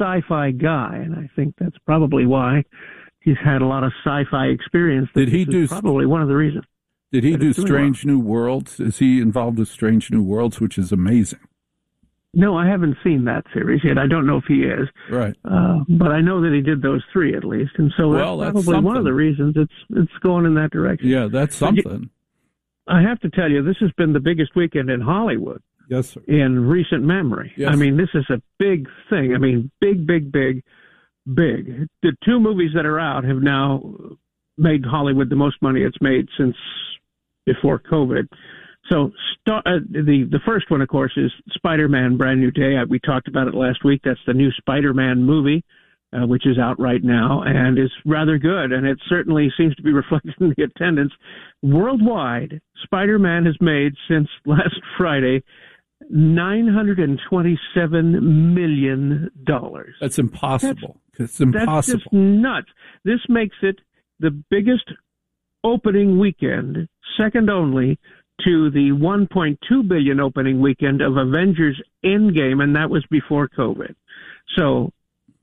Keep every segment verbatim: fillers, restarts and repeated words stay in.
sci-fi guy, and I think that's probably why he's had a lot of sci-fi experience. Did he do probably one of the reasons? Did he do Strange New Worlds? Is he involved with Strange New Worlds, which is amazing? No, I haven't seen that series yet. I don't know if he is. Right. Uh, but I know that he did those three at least, and so well, that's that's probably something. one of the reasons it's it's going in that direction. Yeah, that's something. I have to tell you, this has been the biggest weekend in Hollywood. Yes, sir. In recent memory. Yes. I mean, this is a big thing. I mean, big, big, big, big. The two movies that are out have now made Hollywood the most money it's made since before COVID. So start, uh, the the first one, of course, is Spider-Man: Brand New Day. We talked about it last week. That's the new Spider-Man movie, uh, which is out right now and is rather good. And it certainly seems to be reflected in the attendance. Worldwide, Spider-Man has made, since last Friday, nine hundred twenty-seven million dollars. That's impossible. That's, it's impossible. That's just nuts. This makes it the biggest opening weekend, second only to the one point two billion dollars opening weekend of Avengers Endgame, and that was before COVID. So,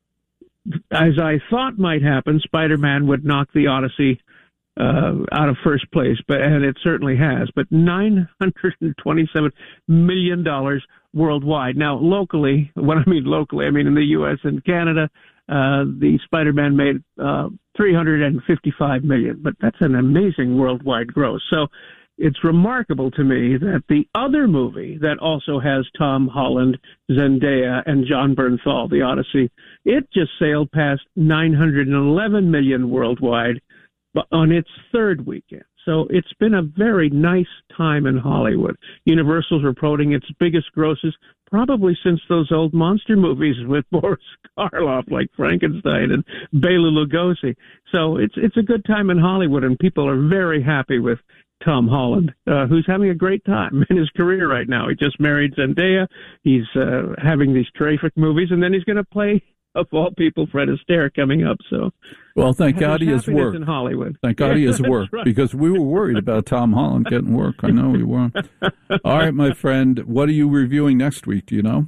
as I thought might happen, Spider-Man would knock the Odyssey Uh, out of first place, but and it certainly has. But nine hundred twenty-seven million dollars worldwide. Now, locally, when I mean locally, I mean in the U S and Canada, uh, the Spider-Man made uh, three hundred fifty-five million dollars. But that's an amazing worldwide gross. So it's remarkable to me that the other movie that also has Tom Holland, Zendaya, and John Bernthal, The Odyssey, it just sailed past nine hundred eleven million dollars worldwide on its third weekend. So it's been a very nice time in Hollywood. Universal's reporting its biggest grosses probably since those old monster movies with Boris Karloff, like Frankenstein and Bela Lugosi. So it's it's a good time in Hollywood, and people are very happy with Tom Holland, uh, who's having a great time in his career right now. He just married Zendaya. He's uh, having these terrific movies, and then he's going to play, of all people, Fred Astaire coming up. So, well, thank God he has work in Hollywood. Thank God he has work, right. Because we were worried about Tom Holland getting work. I know we were. All right, my friend, what are you reviewing next week? Do you know?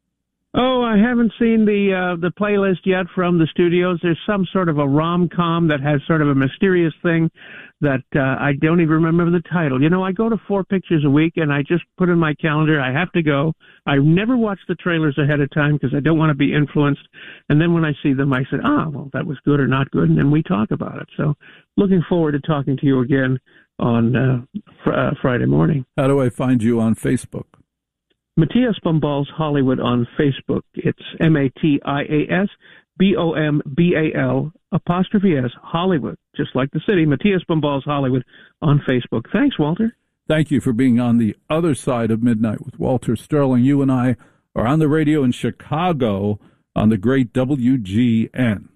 Oh, I haven't seen the uh, the playlist yet from the studios. There's some sort of a rom-com that has sort of a mysterious thing that uh, I don't even remember the title. You know, I go to four pictures a week, and I just put in my calendar, I have to go. I never watch the trailers ahead of time because I don't want to be influenced. And then when I see them, I said, ah, well, that was good or not good, and then we talk about it. So looking forward to talking to you again on uh, fr- uh, Friday morning. How do I find you on Facebook? Matthias Bombals Hollywood on Facebook. It's M A T I A S B O M B A L apostrophe S Hollywood, just like the city. Matthias Bombals Hollywood on Facebook. Thanks, Walter. Thank you for being on the other side of midnight with Walter Sterling. You and I are on the radio in Chicago on the great W G N.